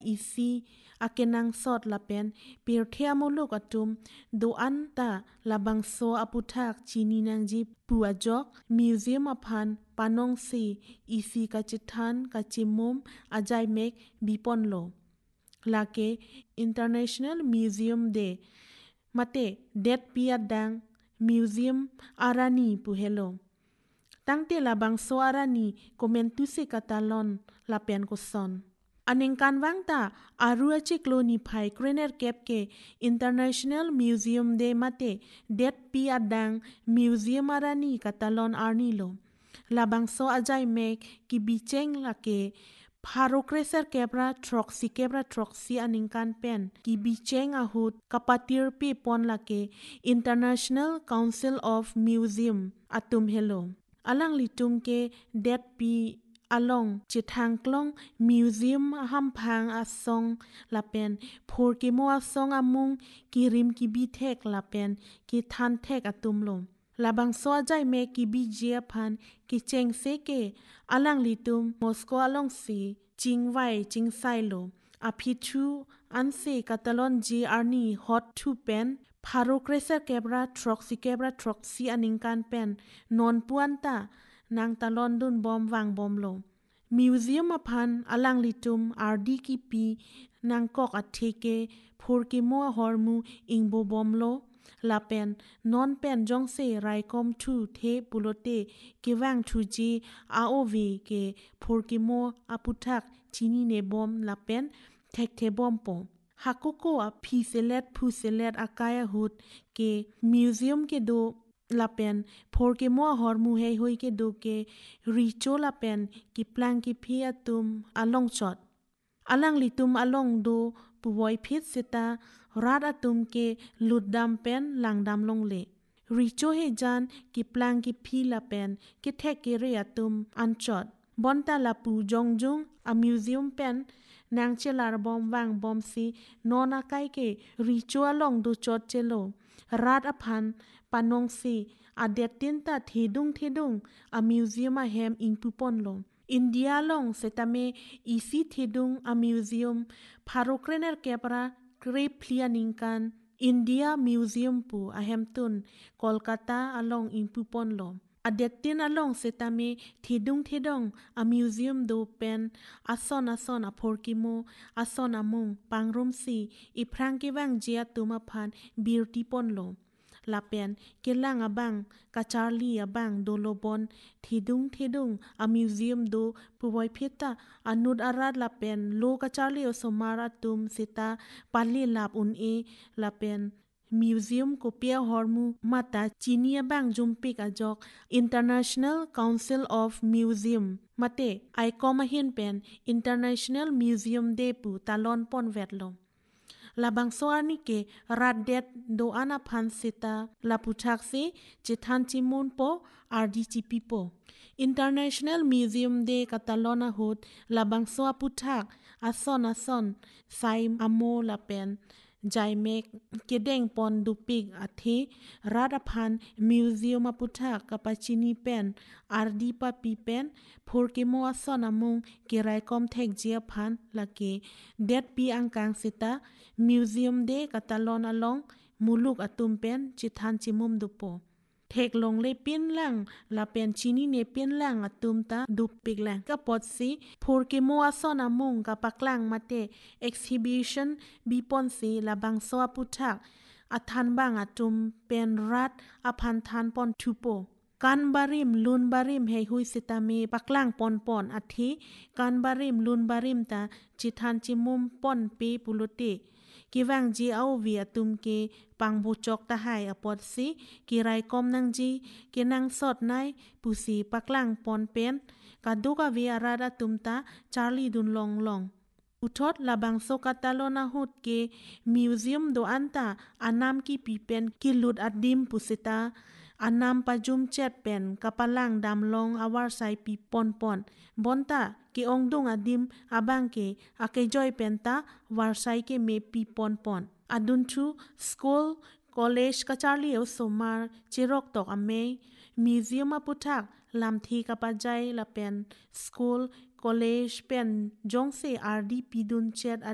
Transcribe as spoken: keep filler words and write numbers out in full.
อีซีอาเกนังสอดละเป็นเปียเทียมุลุกอตุมดูอันตาละบังโซอปุทักจีนีนังจีปัวจอกมิวเซียมอพันปานองซีอีซีกะจิทันกะจิมุมอาจายเมกบีปอนโลลาเก International Museum Day มาเตเด็ดปียดังมิวเซียมอารานีปุเฮโลตั้งแต่ละบังโซอารานีคอมเมนตุเซกาตาลอนลาเปียนกุศลอันเองการวังตาอารัวจิกโลนีไพเกรเนอร์เก็บเก International Museum Day มาเตเด็ดปียดังมิวเซียมอารานีกาตาลอนอาร์นีโลลาบังโซอาจายเมกกิบิเจงลาเกพารุเครเซอร์เก็บราทรอกซีเก็บราทรอกซีอันเองการเป็นกิบิเจงอาหุดกับปาติร์ปีปอนลาเก International Council of Museum อัตุมเฮโลอลังลิตุมเกเด็ดปีอลองจิทางกล้องมิวเซียมฮัมพังอาซองลาเป็นโพรกิโมอาซองอามุงกิริมกิบิเทกลาเป็นกิทันเทกอตุมลมลาบังโซใจเมกิบิเจียพันกิเจงเซเกอลังลิตุมมอสโกอลองซีจิงไวจิงไซโลอภิทูอันเซกาตาลอนจีอาร์นีฮอตทูเป็นพารุเครเซเก็บราทรอกซิเก็บราทรอกซีอันนิงการเป็นนอนปวนตานางตาลอนดุนบอมวางบอมโลมิวเซียมอพันอลังลิตุมอาร์ดีกิปีนางกอกอัตเทเกพูร์กิมัวฮอร์มูอิงโบบอมโลลาเป็นนอนเป็นจงเซไรคอมทูเทปุโลเตเกวังทูจีอาโอวีเกพูร์กิมัวอาปุทักจีนีเนบอมลาเป็นเทคเทบอมปงฮักโกโกอพีเซเลตพูเซเลตอากายหุดเกมิวเซียมเกโดลาเป็นพอร์เกมัวฮอร์มูเฮฮุยเกโดเกริโชลาเป็นกิพลังกิพิอาตุมอลองจอดอลังลิตุมอลองดูปวยพิษเสตาราดอาตุมเกลุดดำเป็นหลังดำลงเลริโชเฮจันกิพลังกิพิลาเป็นกิเทกเกเรอาตุมอันจอดบอนตาลาปูจงจุงอามิวเซียมเป็นนางเชลาร์บอมวางบอมซีนอนาไกเกริโชอลองดูจอดเจโลราดอพันปานองซีอเดตินตาเทดุงเทดุงอามิวเซียมแฮมอิงปุปอนลงอินเดียลงเซตาเมอีซีเทดุงอามิวเซียมพารุเครเนอร์เกปราเกรพลียนิงกันอินเดียมิวเซียมปูอาแฮมตุนโคลกาตาอลองอิงปุปอนลงอเดตินอลองเซตาเมเทดุงเทดงอามิวเซียมดูเป็นอาซอนอาซอนอาพอร์กิโมอาซอนอามุงปังรุมซีอีพรังกิวังเจียตุมาพันบิรติปอนลงลาเป็นเกลังอบังกาชาร์ลีอบังโดโลบอนทีดุงทีดุงอามิวเซียมดูปวยพิตาอนุดอารัดลาเป็นโลกาชาร์ลีอสมาราตุมสิตาปาลีลาบอุนเอลาเป็นมิวเซียมโคเปียฮอร์มูมาตาจีเนียบังจุมปิกอจอก International Council of Museum มาเตไอคอมาเห็นเป็น International Museum Day ปูตาลอนปอนเวดลงลาบังโซอานิเกรัดเด็ดโดอานาพันสิตาลาปุชักซีจิทันจิมุนโปอาร์ดีจีพีโป International Museum Day กาตาลอนาฮูดลาบังโซอาปุชักอาซอนอาซอนไซมอโมลาเป็นใจเมกเกเด้งปอนดูปิกอาทิรัดพันมิวเซียมอาปุชักกับปาชินีเป็นอาร์ดีปาปีเป็นพอร์เกโมอาซอนอามุงเกไรคอมเทกเจียพันลาเกเด็ดปีอังกังสิตามิวเซียมเดกาตาลอนอลองมูลูกอตุมเป็นจิทันจิมุมดุโปเทกลงเลเปียนลังลาเป็นชินีเนเปียนลังอตุมตาดุปิกแรงกับปอดซีพอร์เกโมอาซอนอามุงกับปักลังมาเตเอ็กซิบิชันบีปอนซีลาบังโซอาปุทักอทันบังอตุมเป็นรัดอพันทันปอนทูโปการบาริมลุนบาริมให้หุยสิตามีปักล่างปอนปอนอาทิการบาริมลุนบาริมตาจิทันจิมุมปอนปีปุลุติกิวังจีเอาเวียตุมเกปังบุจอกตาหายอปอดซีกิไรกอมนังจีกินังสอดในปุสีปักล่างปอนเป็นกาดูกาเวียราดาตุมตาชาร์ลีดุนลองลองอุทอดลาบังโซกาตาโลนาฮุดเกมิวเซียมโดอันตาอันนามกีปีเป็นกิลุดอดดิมปุสิตาอันนำปจุมเจ็ดเป็นกับปลังดำลงอวาร์ไซปีปอนปอนบอนตาเกองดุงอดิมอาบังเกอาเกจอยเป็นตาวาร์ไซเกเมปีปอนปอนอดุนทูสคูลคอลเลจกาชาลีโอสมาร์เจรอกตอกอเมมิวเซียมอปุทักลำทีกับปัจจัยละเป็นสคูลคอลเลจเป็นจงเซอาร์ดีปีดุนเจ็ด